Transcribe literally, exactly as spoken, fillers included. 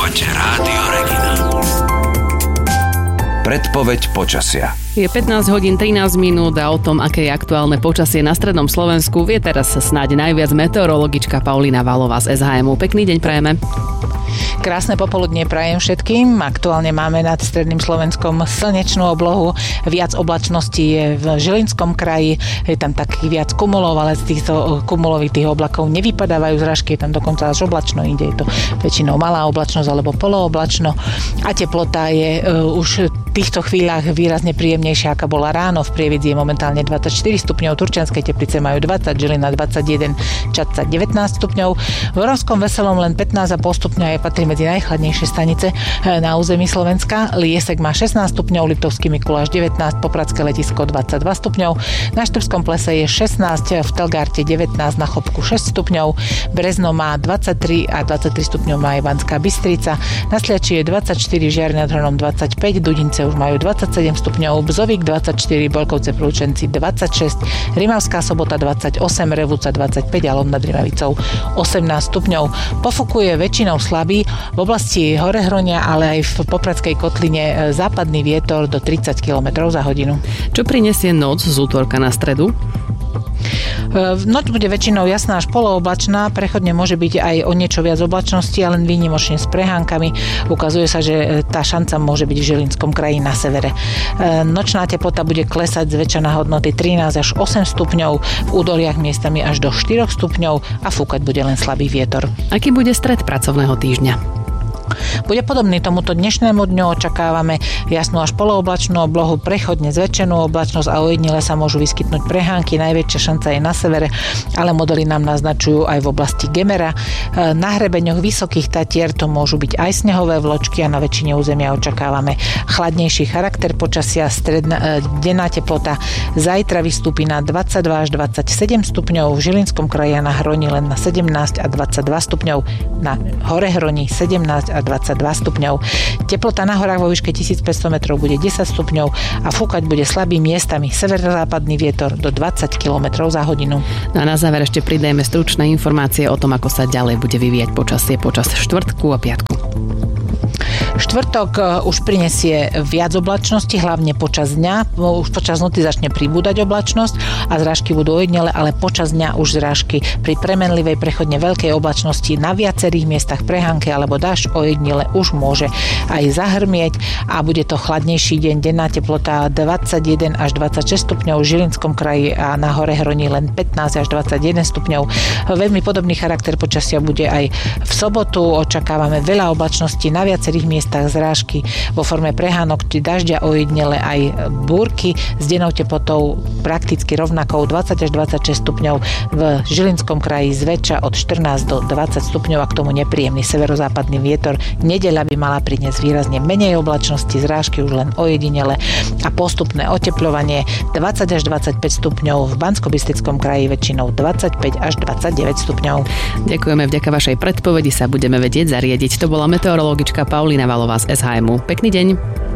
Počúvate Rádio Regina. Predpoveď počasia. Je pätnásť hodín trinásť minút a o tom, aké je aktuálne počasie na strednom Slovensku, vie teraz snáď najviac meteorologička Paulína Valová z es há emu. Pekný deň prajeme. Krásne popoludnie prajem všetkým. Aktuálne máme nad stredným Slovenskom slnečnú oblohu. Viac oblačností je v Žilinskom kraji. Je tam taký viac kumulov, ale z týchto kumulovitých oblakov nevypadávajú zrážky. Je tam dokonca až oblačno. Inde je to väčšinou malá oblačnosť alebo polooblačno. A teplota je uh, už v týchto chvíľach výrazne príjemnejšia, aká bola ráno. V Prievidzi je momentálne dvadsaťštyri stupňov, Turčianske Teplice majú dvadsať, Žilina dvadsaťjeden, Čadca devätnásť stupňov. V Oravskom Veselom len pätnásť a pol stupňa, je patrí medzi najchladnejšie stanice na území Slovenska. Liesek má šestnásť stupňov, Liptovský Mikuláš devätnásť, Popradské Letisko dvadsaťdva stupňov, na Štrbskom plese je šestnásť, v Telgarte devätnásť, na Chopku šesť stupňov, Brezno má dvadsaťtri a dvadsaťtri stupňov má aj Banská Bystrica, na Sliači je dvadsaťštyri, Žiar nad Hronom dvadsaťpäť, Dudince už majú dvadsaťsedem stupňov, Bzovík dvadsaťštyri, Bolkovce Prúčenci dvadsaťšesť, Rimavská Sobota dvadsaťosem, Revúca dvadsaťpäť a Lom nad Rimavicou osemnásť stupňov. Pofukuje väčšinou slabý, v oblasti Horehronia, ale aj v Popradskej kotline západný vietor do tridsať kilometrov za hodinu. Čo prinesie noc z útorka na stredu? Noc bude väčšinou jasná až polooblačná, prechodne môže byť aj o niečo viac oblačnosti, ale výnimočne s prehánkami. Ukazuje sa, že tá šanca môže byť v Žilinskom kraji na severe. Nočná teplota bude klesať zväčša na hodnoty trinásť až osem stupňov, v údoliach miestami až do štyri stupňov a fúkať bude len slabý vietor. Aký bude stred pracovného týždňa? Bude podobný tomuto dnešnému dňu, očakávame jasnú až polooblačnú oblohu, prechodne zväčšenú oblačnosť a ojedinele sa môžu vyskytnúť prehánky, najväčšia šanca je na severe, ale modely nám naznačujú aj v oblasti Gemera. Na hrebeňoch Vysokých Tatier to môžu byť aj snehové vločky a na väčšine územia očakávame chladnejší charakter počasia, stredná, denná teplota zajtra vystúpi na dvadsaťdva až dvadsaťsedem stupňov, v Žilinskom kraji a na Hroni len na sedemnásť a dvadsaťdva stupňov, na Horehroni sedemnásť a dvadsaťdva stupňov. Teplota na horách vo výške tisícpäťsto metrov bude desať stupňov a fúkať bude slabý miestami severozápadný vietor do dvadsať kilometrov za hodinu. No a na záver ešte pridajme stručné informácie o tom, ako sa ďalej bude vyvíjať počasie počas štvrtku a piatku. Štvrtok už prinesie viac oblačnosti, hlavne počas dňa. Už počas noci začne pribúdať oblačnosť a zrážky budú ojedinele, ale počas dňa už zrážky pri premenlivej prechodne veľkej oblačnosti na viacerých miestach prehánke alebo dážď ojedinele už môže aj zahrmieť a bude to chladnejší deň. Denná teplota dvadsaťjeden až dvadsaťšesť stupňov, v Žilinskom kraji a na Horehroni len pätnásť až dvadsaťjeden stupňov. Veľmi podobný charakter počasia bude aj v sobotu. Očakávame veľa oblačností na viacerých miestach zrážky vo forme prehánok či dažďa, ojedinele aj búrky s dennou teplotou prakticky rovnakou dvadsať až dvadsaťšesť stupňov, v Žilinskom kraji zväčša od štrnásť do dvadsať stupňov a k tomu nepríjemný severozápadný vietor. Nedeľa by mala priniesť výrazne menej oblačnosti, zrážky už len ojedinele a postupné otepľovanie dvadsať až dvadsaťpäť stupňov, v Banskobystrickom kraji väčšinou dvadsaťpäť až dvadsaťdeväť stupňov. Ďakujeme, vďaka vašej predpovedi sa budeme vedieť zariadiť. To bola meteorologička Paulína Valová z es há emu. Pekný deň.